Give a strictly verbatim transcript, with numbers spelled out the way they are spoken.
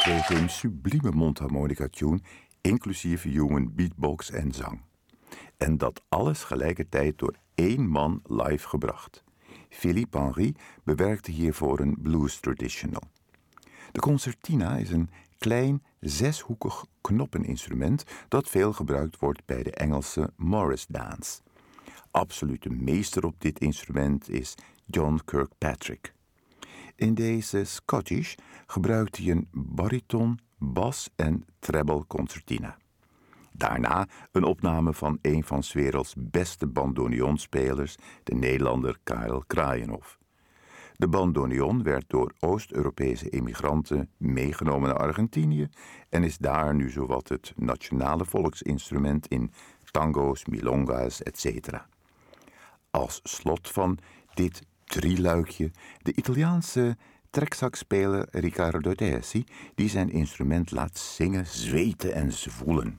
kreeg een sublieme mondharmonica-tune, inclusief human beatbox en zang. En dat alles gelijkertijd door één man live gebracht. Philippe Henry bewerkte hiervoor een blues traditional. De concertina is een klein, zeshoekig knoppeninstrument dat veel gebruikt wordt bij de Engelse Morris Dance. Absolute meester op dit instrument is John Kirkpatrick. In deze Scottish gebruikt hij een bariton, bas en treble concertina. Daarna een opname van een van 's werelds beste bandoneonspelers, de Nederlander Karel Kraaienhof. De bandoneon werd door Oost-Europese immigranten meegenomen naar Argentinië en is daar nu zowat het nationale volksinstrument in tango's, milonga's, et cetera. Als slot van dit drieluikje de Italiaanse treksakspeler Riccardo Tesi, die zijn instrument laat zingen, zweten en zwoelen.